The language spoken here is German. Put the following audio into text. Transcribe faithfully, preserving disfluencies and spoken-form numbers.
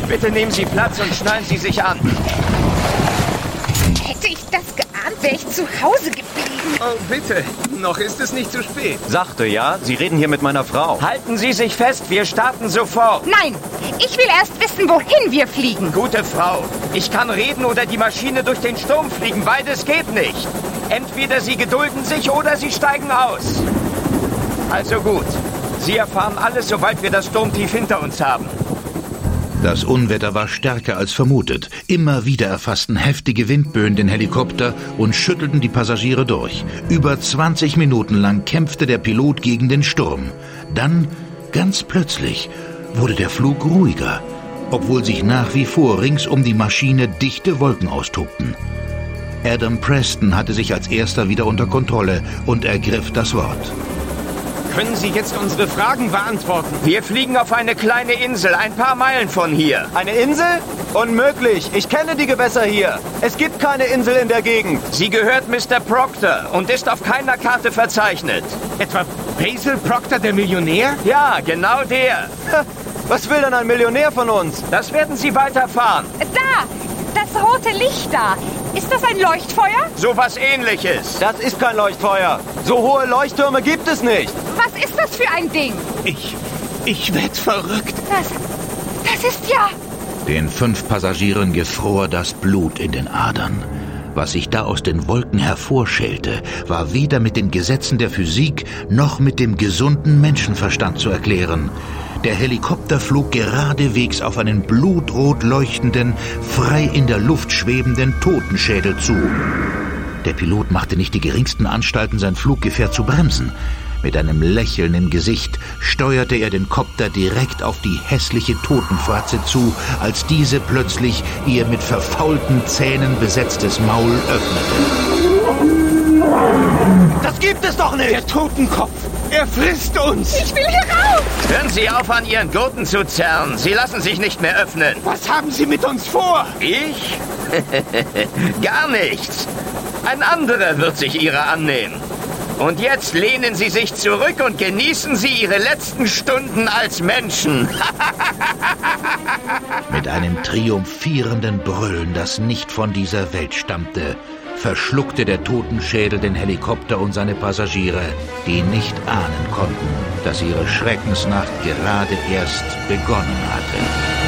Bitte nehmen Sie Platz und schnallen Sie sich an. Hätte ich das geahnt, wäre ich zu Hause geblieben. Oh, bitte. Noch ist es nicht zu spät. Sachte, ja? Sie reden hier mit meiner Frau. Halten Sie sich fest, wir starten sofort. Nein, ich will erst wissen, wohin wir fliegen. Gute Frau, ich kann reden oder die Maschine durch den Sturm fliegen. Beides geht nicht. Entweder Sie gedulden sich oder Sie steigen aus. Also gut. Sie erfahren alles, sobald wir das Sturmtief hinter uns haben. Das Unwetter war stärker als vermutet. Immer wieder erfassten heftige Windböen den Helikopter und schüttelten die Passagiere durch. Über zwanzig Minuten lang kämpfte der Pilot gegen den Sturm. Dann, ganz plötzlich, wurde der Flug ruhiger, obwohl sich nach wie vor rings um die Maschine dichte Wolken austobten. Adam Preston hatte sich als erster wieder unter Kontrolle und ergriff das Wort. Können Sie jetzt unsere Fragen beantworten? Wir fliegen auf eine kleine Insel, ein paar Meilen von hier. Eine Insel? Unmöglich. Ich kenne die Gewässer hier. Es gibt keine Insel in der Gegend. Sie gehört Mister Proctor und ist auf keiner Karte verzeichnet. Etwa Basil Proctor, der Millionär? Ja, genau der. Was will denn ein Millionär von uns? Das werden Sie bald erfahren. Da, das rote Licht da. Ist das ein Leuchtfeuer? Sowas Ähnliches. Das ist kein Leuchtfeuer. So hohe Leuchttürme gibt es nicht. Was ist das für ein Ding? Ich... ich werd verrückt. Das... das ist ja... Den fünf Passagieren gefror das Blut in den Adern. Was sich da aus den Wolken hervorschälte, war weder mit den Gesetzen der Physik noch mit dem gesunden Menschenverstand zu erklären. Der Helikopter flog geradewegs auf einen blutrot leuchtenden, frei in der Luft schwebenden Totenschädel zu. Der Pilot machte nicht die geringsten Anstalten, sein Fluggefährt zu bremsen. Mit einem Lächeln im Gesicht steuerte er den Kopter direkt auf die hässliche Totenfratze zu, als diese plötzlich ihr mit verfaulten Zähnen besetztes Maul öffnete. Das gibt es doch nicht! Der Totenkopf! Er frisst uns! Ich will heraus! Hören Sie auf, an Ihren Gurten zu zerren. Sie lassen sich nicht mehr öffnen. Was haben Sie mit uns vor? Ich? Gar nichts. Ein anderer wird sich Ihrer annehmen. Und jetzt lehnen Sie sich zurück und genießen Sie Ihre letzten Stunden als Menschen. Mit einem triumphierenden Brüllen, das nicht von dieser Welt stammte, verschluckte der Totenschädel den Helikopter und seine Passagiere, die nicht ahnen konnten, dass ihre Schreckensnacht gerade erst begonnen hatte.